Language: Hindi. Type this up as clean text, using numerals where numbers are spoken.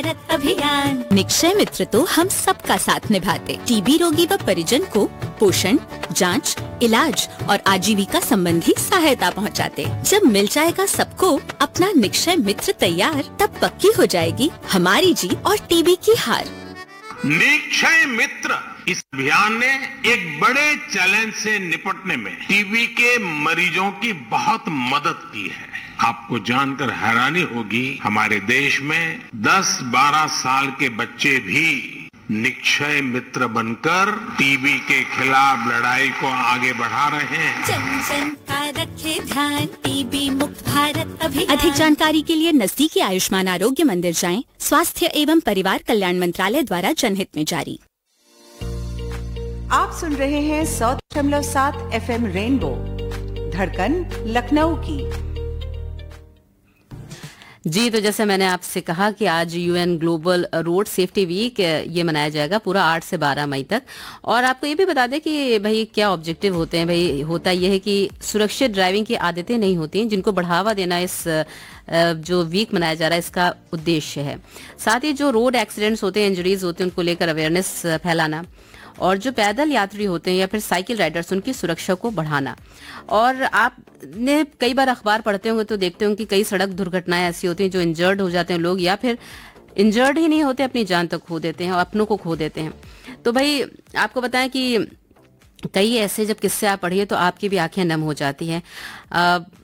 भारत अभियान। निक्षय मित्र तो हम सबका साथ निभाते, टीबी रोगी व परिजन को पोषण, जांच, इलाज और आजीविका संबंधी सहायता पहुंचाते। जब मिल जाएगा सबको अपना निक्षय मित्र तैयार, तब पक्की हो जाएगी हमारी जीत और टीबी की हार। निक्षय मित्र इस अभियान ने एक बड़े चैलेंज से निपटने में टीबी के मरीजों की बहुत मदद की है। आपको जानकर हैरानी होगी, हमारे देश में 10-12 साल के बच्चे भी निक्षय मित्र बनकर टीबी के खिलाफ लड़ाई को आगे बढ़ा रहे हैं। जन जन का रखे ध्यान, टीबी मुक्त भारत अभियान। अधिक जानकारी के लिए नजदीकी आयुष्मान आरोग्य मंदिर जाएं। स्वास्थ्य एवं परिवार कल्याण मंत्रालय द्वारा जनहित में जारी। आप सुन रहे हैं 100.7 FM रेनबो, धड़कन लखनऊ की। जी, तो जैसे मैंने आपसे कहा कि आज UN global road safety week ये मनाया जाएगा पूरा 8 से 12 मई तक। और आपको ये भी बता दें कि भाई क्या ऑब्जेक्टिव होते हैं। भाई होता ये है कि सुरक्षित ड्राइविंग की आदतें नहीं होती हैं, जिनको बढ़ावा देना इस जो वीक मनाया जा रहा है इसका उद्देश्य है। साथ ही जो रोड एक्सीडेंट्स होते हैं, इंजरीज होते हैं, उनको लेकर अवेयरनेस फैलाना, और जो पैदल यात्री होते हैं या फिर साइकिल राइडर्स, उनकी सुरक्षा को बढ़ाना। और आपने कई बार अखबार पढ़ते होंगे तो देखते होंगे कि कई सड़क दुर्घटनाएं ऐसी होती हैं जो इंजर्ड हो जाते हैं लोग, या फिर इंजर्ड ही नहीं होते, अपनी जान तक खो देते हैं और अपनों को खो देते हैं। तो भाई आपको बताएं कि कई ऐसे जब किस्से आप पढ़िए तो आपकी भी आंखें नम हो जाती हैं।